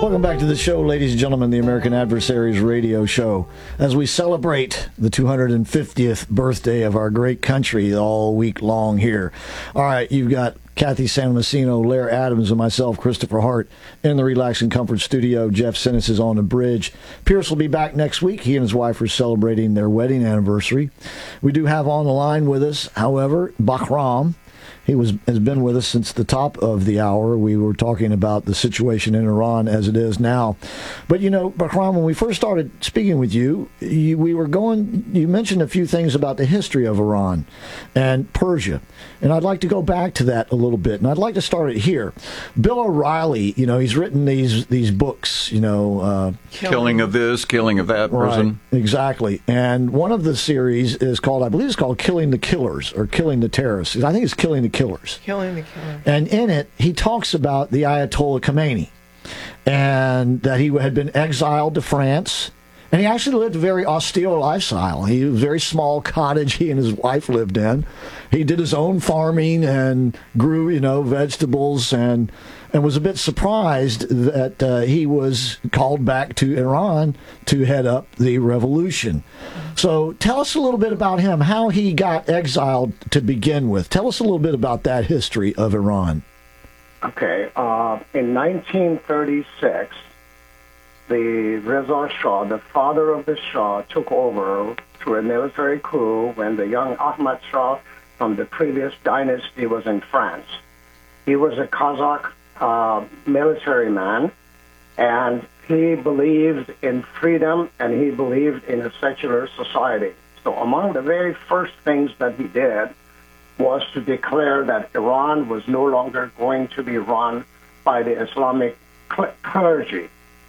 Welcome back to the show, ladies and gentlemen, the American Adversaries radio show. As we celebrate the 250th birthday of our great country all week long here. All right, you've got Kathy San Massino, Lair Adams, and myself, Christopher Hart, in the Relax and Comfort studio. Jeff Sinis is on the bridge. Pierce will be back next week. He and his wife are celebrating their wedding anniversary. We do have on the line with us, however, Bahram. He has been with us since the top of the hour. We were talking about the situation in Iran as it is now. But, you know, Bahram, when we first started speaking with you, you mentioned a few things about the history of Iran and Persia. And I'd like to go back to that a little bit. And I'd like to start it here. Bill O'Reilly, you know, he's written these books, you know. Killing of this, killing of that person. Right, exactly. And one of the series is called, I believe it's called Killing the Killers or Killing the Terrorists. I think it's Killing the Killers. Killing the Killers. And in it, he talks about the Ayatollah Khomeini and that he had been exiled to France. And he actually lived a very austere lifestyle. He was a very small cottage he and his wife lived in. He did his own farming and grew, you know, vegetables and was a bit surprised that he was called back to Iran to head up the revolution. So tell us a little bit about him, how he got exiled to begin with. Tell us a little bit about that history of Iran. Okay. In 1936, the Reza Shah, the father of the Shah, took over through a military coup when the young Ahmad Shah from the previous dynasty was in France. He was a Kazakh military man, and he believed in freedom, and he believed in a secular society. So among the very first things that he did was to declare that Iran was no longer going to be run by the Islamic clergy.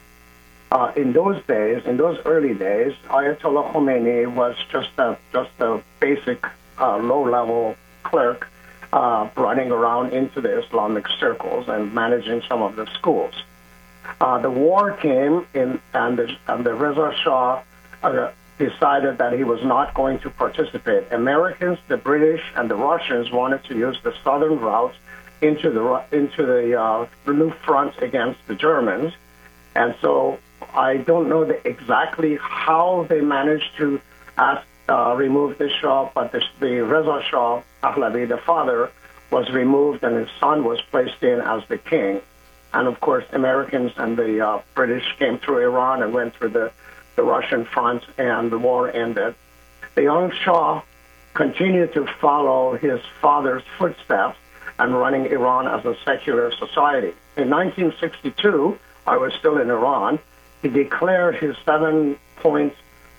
In those early days, Ayatollah Khomeini was just a basic low-level clerk running around into the Islamic circles and managing some of the schools. The war came in, and the Reza Shah decided that he was not going to participate. Americans, the British, and the Russians wanted to use the southern route into the new front against the Germans, and so I don't know exactly how they managed to remove the Shah, but the Reza Shah Pahlavi, the father, was removed and his son was placed in as the king. And of course, Americans and the British came through Iran and went through the Russian front, and the war ended. The young Shah continued to follow his father's footsteps and running Iran as a secular society. In 1962, I was still in Iran. He declared his 7-point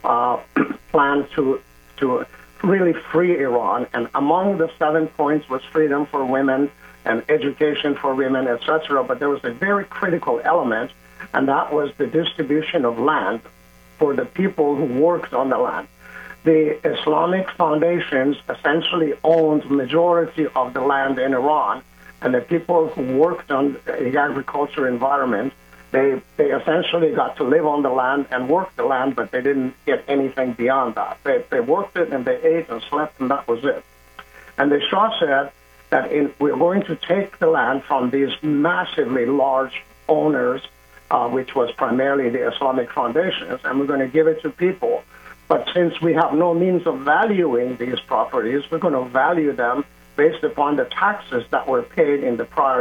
plan to really free Iran, and among the 7 points was freedom for women and education for women, etc. But there was a very critical element, and that was the distribution of land for the people who worked on the land. The Islamic foundations essentially owned the majority of the land in Iran, and the people who worked on the agriculture environment, they essentially got to live on the land and work the land, but they didn't get anything beyond that. They worked it and they ate and slept, and that was it. And the Shah said that we're going to take the land from these massively large owners, which was primarily the Islamic foundations, and we're going to give it to people. But since we have no means of valuing these properties, we're going to value them based upon the taxes that were paid in the prior